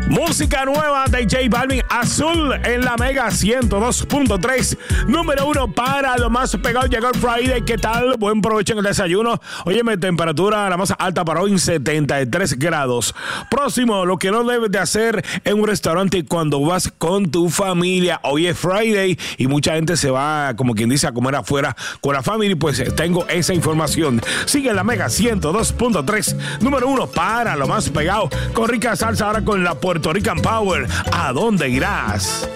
Música nueva de J Balvin, Azul en la Mega 102.3. Número 1 para lo más pegado. Llegó el Friday. ¿Qué tal? Buen provecho en el desayuno. Óyeme, temperatura la más alta para hoy en 73 grados. Próximo, lo que no debes de hacer en un restaurante cuando vas con tu familia. Hoy es Friday y mucha gente se va, como quien dice, a comer afuera con la familia. Pues tengo esa información. Sigue en la Mega 102.3. Número 1 para lo más pegado. Con rica salsa ahora con la Puerto Rican Power. ¿A dónde irás?